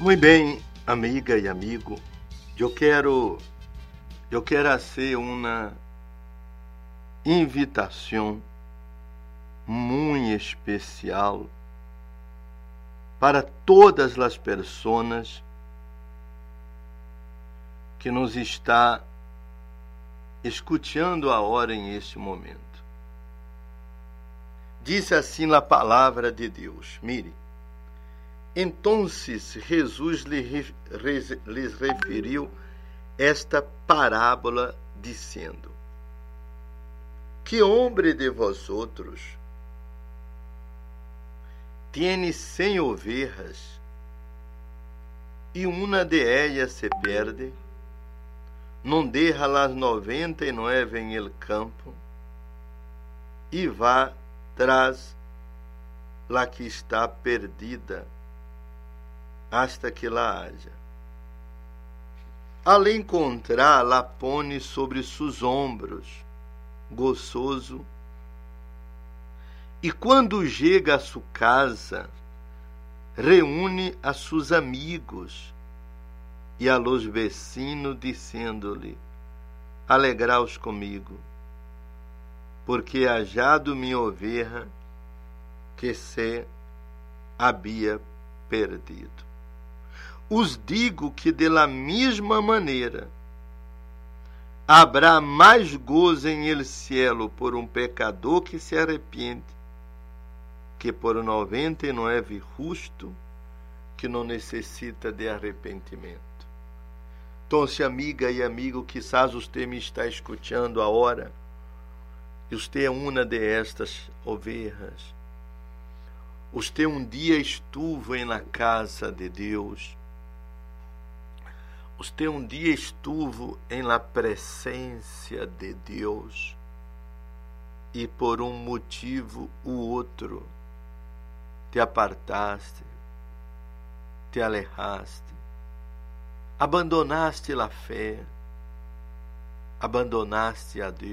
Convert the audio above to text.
Muito bem, amiga e amigo, eu quero fazer uma invitação muito especial para todas as pessoas que nos está escutando agora em este momento. Diz assim a palavra de Deus. Mire, então Jesus lhes referiu esta parábola dizendo: que homem de vosotros tiene 100 ovejas e uma de ellas se perde, não deja las 99 en el campo e vá tras la que está perdida hasta que la haja. Al encontrar, la pone sobre sus ombros, gozoso, e quando chega a sua casa, reúne a seus amigos e a los vecinos, dizendo-lhe: alegraos comigo, porque hallado minha oveja que se havia perdido. Os digo que de la mesma maneira habrá mais gozo em el cielo por um pecador que se arrepende que por 99 justo que não necessita de arrependimento. Então, se amiga e amigo, quizás você me está escutando agora, e você é uma de estas ovelhas. Você um dia estuvo na casa de Deus. Você um dia estuvo em la presença de Deus e por um motivo ou outro te apartaste, te alejaste, abandonaste a fé, abandonaste a Deus.